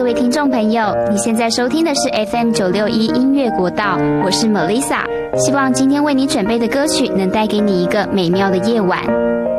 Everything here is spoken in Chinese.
位听众朋友，你现在收听的是 FM961 音乐国道，我是 Melissa， 希望今天为你准备的歌曲能带给你一个美妙的夜晚。